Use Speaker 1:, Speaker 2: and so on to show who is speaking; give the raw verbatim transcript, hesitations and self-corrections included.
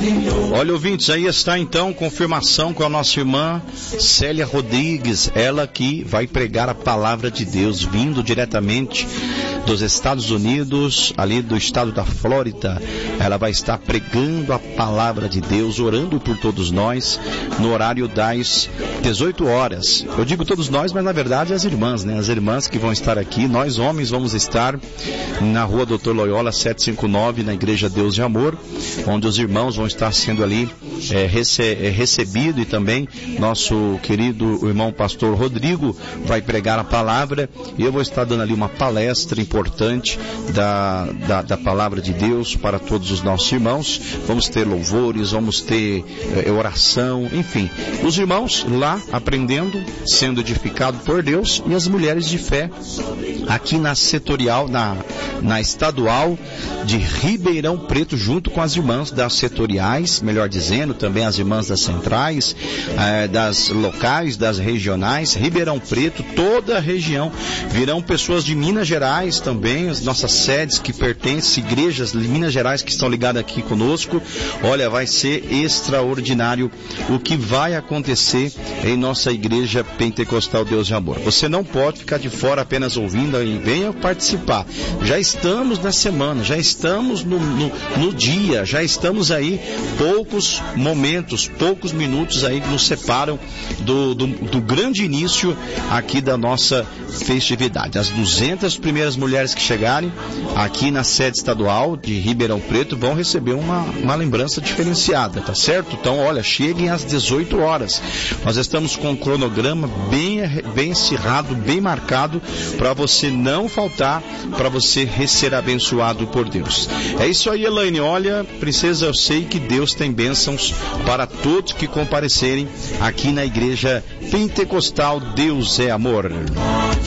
Speaker 1: Olha, ouvintes, aí está então confirmação com a nossa irmã Célia Rodrigues, ela que vai pregar a palavra de Deus, vindo diretamente dos Estados Unidos, ali do estado da Flórida. Ela vai estar pregando a palavra de Deus, orando por todos nós, no horário das dezoito horas. Eu digo todos nós, mas na verdade as irmãs, né? As irmãs que vão estar aqui. Nós homens vamos estar na rua doutor Loyola setecentos e cinquenta e nove, na Igreja Deus de Amor, onde os irmãos vão estar sendo ali é, rece é, recebido, e também nosso querido irmão pastor Rodrigo vai pregar a palavra, e eu vou estar dando ali uma palestra importante da, da, da palavra de Deus para todos os nossos irmãos. Vamos ter louvores, vamos ter é, oração, enfim, os irmãos lá aprendendo, sendo edificados por Deus, e as mulheres de fé aqui na setorial, na, na estadual de Ribeirão Preto, junto com as irmãs das setoriais, melhor dizendo, também as irmãs das centrais, eh, das locais, das regionais. Ribeirão Preto, toda a região, virão pessoas de Minas Gerais também, as nossas sedes que pertencem, igrejas de Minas Gerais que estão ligadas aqui conosco. Olha, vai ser extraordinário o que vai acontecer em nossa igreja pentecostal Deus de Amor. Você não pode ficar de fora apenas ouvindo, e venha participar. Já estamos na semana, já estamos no, no, no dia, já estamos aí, poucos momentos, poucos minutos aí que nos separam do, do, do grande início aqui da nossa festividade. As duzentas primeiras mulheres que chegarem aqui na sede estadual de Ribeirão Preto vão receber uma, uma lembrança diferenciada, tá certo? Então, olha, cheguem às dezoito horas. Nós estamos com um cronograma bem, bem acirrado, bem marcado, para você não faltar, para você ser abençoado por Deus. É isso aí, Elaine. Olha, princesa, eu sei que Deus tem bênçãos para todos que comparecerem aqui na igreja pentecostal Deus é Amor.